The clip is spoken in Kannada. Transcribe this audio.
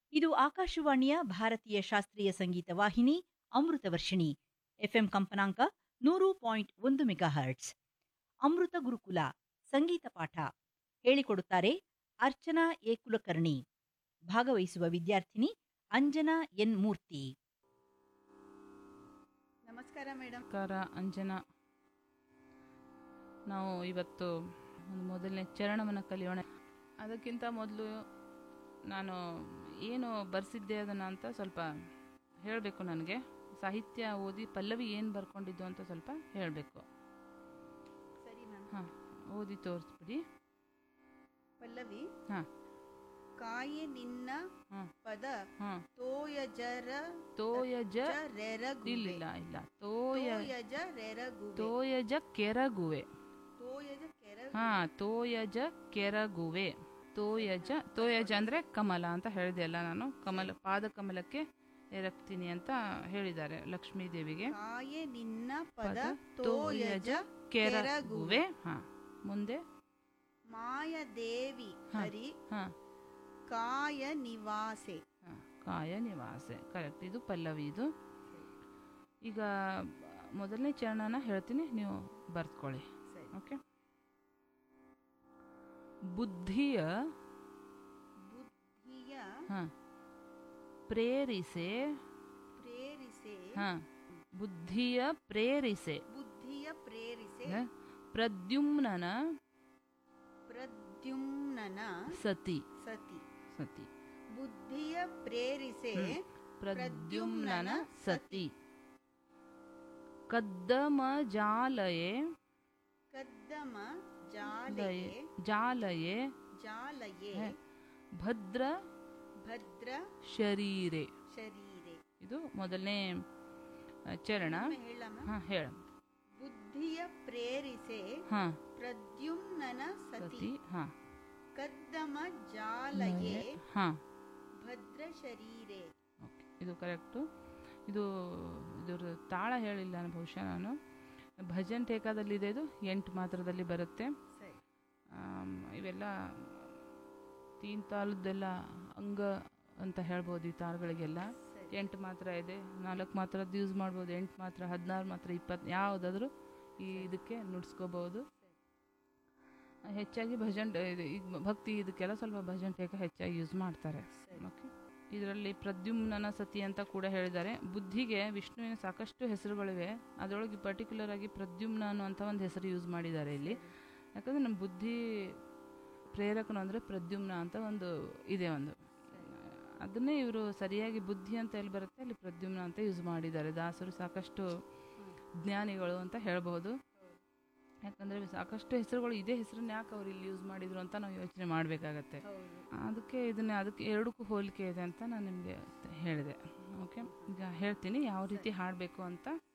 ಇದು ಆಕಾಶವಾಣಿಯ ಭಾರತೀಯ ಶಾಸ್ತ್ರೀಯ ಸಂಗೀತ ವಾಹಿನಿ ಅಮೃತ ವರ್ಷಿಣಿ ಎಫ್ಎಂ ಕಂಪನಾಂಕ 100.1 ಮೆಗಾಹರ್ಟ್ಸ್. ಅಮೃತ ಗುರುಕುಲ ಸಂಗೀತ ಪಾಠ ಹೇಳಿಕೊಡುತ್ತಾರೆ ಅರ್ಚನಾ ಎ ಕುಲಕರ್ಣಿ. ಭಾಗವಹಿಸುವ ವಿದ್ಯಾರ್ಥಿನಿ ಅಂಜನಾ ಎನ್ ಮೂರ್ತಿ. ನಮಸ್ಕಾರ ಮೇಡಮ್. ನಮಸ್ಕಾರ ಅಂಜನಾ. ನಾವು ಇವತ್ತು ಒಂದು ಮೊದಲನೇ ಚರಣವನ್ನು ಕಲಿಯೋಣ. ಅದಕ್ಕಿಂತ ಮೊದಲು ನಾನು ಏನು ಬರ್ಸಿದ್ದೆ ಅದನ್ನು ಅಂತ ಸ್ವಲ್ಪ ಹೇಳಬೇಕು. ನನಗೆ ಸಾಹಿತ್ಯ ಓದಿ ಪಲ್ಲವಿ ಏನು ಬರ್ಕೊಂಡಿದ್ದು ಅಂತ ಸ್ವಲ್ಪ ಹೇಳಬೇಕು. ಸರಿ ಮ್ಯಾಮ್. ಹಾಂ, ಓದಿ ತೋರಿಸ್ಬಿಡಿ. ಪಲ್ಲವಿ. ಹಾಂ. ಕಾಯೆ ನಿನ್ನ ಪದ ತೋಯಜರ ಇಲ್ಲ ತೋಯಜ ರೆರಗುವೆ. ತೋಯಜ ಕೆರಗುವೆ. ತೋಯಜ ಕೆರಗುವೆ. ತೋಯಜ ಅಂದ್ರೆ ಕಮಲ ಅಂತ ಹೇಳಿದೆ ಅಲ್ಲ ನಾನು. ಕಮಲ, ಪಾದ ಕಮಲಕ್ಕೆ ಎರಗ್ತೀನಿ ಅಂತ ಹೇಳಿದ್ದಾರೆ ಲಕ್ಷ್ಮೀ ದೇವಿಗೆ. ಕಾಯೆ ನಿನ್ನ ಪದ ತೋಯಜ ಕೆರಗುವೆ. ಹಾ, ಮುಂದೆ ಮಾಯದೇವಿ ಹರಿ ಕಾಯ ನಿವಾಸೆ. ಕಾಯ ನಿವಾಸೆ, ಕರೆಕ್ಟ್. ಇದು ಪಲ್ಲವಿ. ಇದು ಈಗ ಮೊದಲನೇ ಚರಣನ ಹೇಳ್ತೀನಿ, ನೀವು ಬರ್ತ್ಕೊಳ್ಳಿ. ಓಕೆ. ಬುದ್ಧಿಯ ಪ್ರೇರಿಸೆ. ಬುದ್ಧಿಯ ಪ್ರೇರಿಸೆ. ಪ್ರದ್ಯುಮ್ನನ ಸತಿ. ಬುದ್ಧಿಯ ಪ್ರೇರಿಸೆ ಪ್ರದ್ಯುಮ್ನನ ಸತಿ. ಕದ್ದಮ ಜಾಲಯೇ. ಜಾಲಯೇ ಭದ್ರ ಶರೀರೆ. ಇದು ಮೊದಲನೇ ಚರಣ. ಹೇಳ. ಬುದ್ಧಿಯ ಪ್ರೇರಿಸೆ ಪ್ರದ್ಯುಮ್ನನ ಸತಿ. ಕದ್ದಮ ಜಾಲಯೇ ಭದ್ರ ಶರೀರೆ. ಇದು ಕರೆಕ್ಟು. ಇದ್ರ ತಾಳ ಹೇಳಿಲ್ಲ ಬಹುಶಃ ನಾನು. ಭಜನ್ ಟೇಕಾದಲ್ಲಿದೆ. ಇದು 8 ಮಾತ್ರದಲ್ಲಿ ಬರುತ್ತೆ. ಇವೆಲ್ಲ ತೀನ್ ತಾಳದ್ದೆಲ್ಲ ಅಂಗ ಅಂತ ಹೇಳ್ಬೋದು. ಈ ತಾಳಗಳಿಗೆಲ್ಲ 8 ಮಾತ್ರ ಇದೆ. 4 ಮಾತ್ರದ್ದು ಯೂಸ್ ಮಾಡ್ಬೋದು. 8 ಮಾತ್ರ, 16 ಮಾತ್ರ, 20 ಯಾವುದಾದ್ರೂ ಇದಕ್ಕೆ ನುಡ್ಸ್ಕೋಬಹುದು. ಹೆಚ್ಚಾಗಿ ಭಜನ್, ಈಗ ಭಕ್ತಿ ಇದಕ್ಕೆಲ್ಲ ಸ್ವಲ್ಪ ಭಜನ್ ಟೇಕ ಹೆಚ್ಚಾಗಿ ಯೂಸ್ ಮಾಡ್ತಾರೆ. ಓಕೆ. ಇದರಲ್ಲಿ ಪ್ರದ್ಯುಮ್ನನ ಸತಿ ಅಂತ ಕೂಡ ಹೇಳಿದ್ದಾರೆ. ಬುದ್ಧಿಗೆ ವಿಷ್ಣುವಿನ ಸಾಕಷ್ಟು ಹೆಸರುಗಳಿವೆ. ಅದರೊಳಗೆ ಪರ್ಟಿಕ್ಯುಲರ್ ಆಗಿ ಪ್ರದ್ಯುಮ್ನ ಅನ್ನುವಂಥ ಒಂದು ಹೆಸರು ಯೂಸ್ ಮಾಡಿದ್ದಾರೆ ಇಲ್ಲಿ. ಯಾಕಂದರೆ ನಮ್ಮ ಬುದ್ಧಿ ಪ್ರೇರಕನು ಅಂದರೆ ಪ್ರದ್ಯುಮ್ನ ಅಂತ ಒಂದು ಇದೆ. ಅದನ್ನೇ ಇವರು ಸರಿಯಾಗಿ ಬುದ್ಧಿ ಅಂತ ಎಲ್ಲಿ ಬರುತ್ತೆ ಅಲ್ಲಿ ಪ್ರದ್ಯುಮ್ನ ಅಂತ ಯೂಸ್ ಮಾಡಿದ್ದಾರೆ. ದಾಸರು ಸಾಕಷ್ಟು ಜ್ಞಾನಿಗಳು ಅಂತ ಹೇಳ್ಬೋದು. ಯಾಕಂದರೆ ಸಾಕಷ್ಟು ಹೆಸರುಗಳು, ಇದೇ ಹೆಸರನ್ನ ಯಾಕೆ ಅವ್ರು ಇಲ್ಲಿ ಯೂಸ್ ಮಾಡಿದ್ರು ಅಂತ ನಾವು ಯೋಚನೆ ಮಾಡಬೇಕಾಗತ್ತೆ. ಅದಕ್ಕೆ ಎರಡಕ್ಕೂ ಹೋಲಿಕೆ ಇದೆ ಅಂತ ನಾನು ನಿಮಗೆ ಹೇಳಿದೆ. ಓಕೆ. ಈಗ ಹೇಳ್ತೀನಿ ಯಾವ ರೀತಿ ಹಾಡಬೇಕು ಅಂತ.